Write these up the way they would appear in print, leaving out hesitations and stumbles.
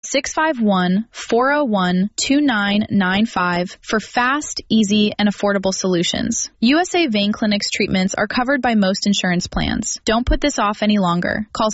651-401-2995 for fast, easy, and affordable solutions. USA Vein Clinic's treatments are covered by most insurance plans. Don't put this off any longer. Call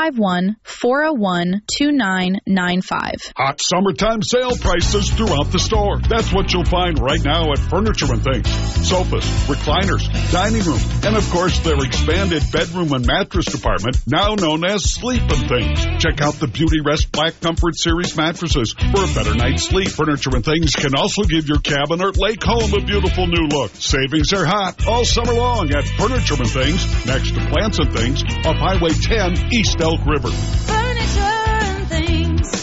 651-401-2995. Hot summertime sale prices throughout the store. That's what you'll find right now at Furniture and Things. Sofas, recliners, dining room, and of course their expanded bedroom and mattress department, now known as Sleep and Things. Check out the Beauty Rest Black Comfort Series mattresses for a better night's sleep. Furniture and Things can also give your cabin or lake home a beautiful new look. Savings are hot all summer long at Furniture and Things, next to Plants and Things, off Highway 10, East Elk River. Furniture and Things.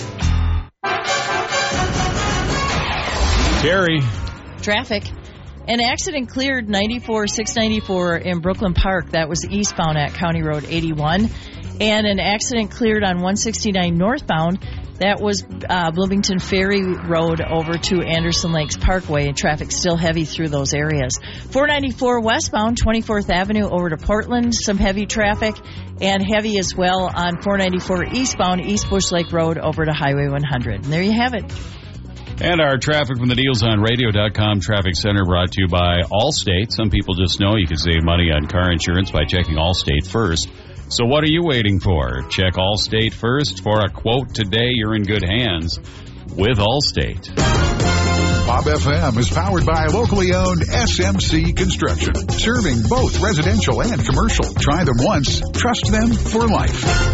Terry. Traffic. An accident cleared 694 in Brooklyn Park. That was eastbound at County Road 81. And an accident cleared on 169 northbound. That was Bloomington Ferry Road over to Anderson Lakes Parkway, and traffic still heavy through those areas. 494 westbound, 24th Avenue over to Portland, some heavy traffic, and heavy as well on 494 eastbound, East Bush Lake Road over to Highway 100. And there you have it. And our traffic from the DealsOnRadio.com Traffic Center brought to you by Allstate. Some people just know you can save money on car insurance by checking Allstate first. So what are you waiting for? Check Allstate first for a quote today. You're in good hands with Allstate. Bob FM is powered by locally owned SMC Construction, serving both residential and commercial. Try them once, trust them for life.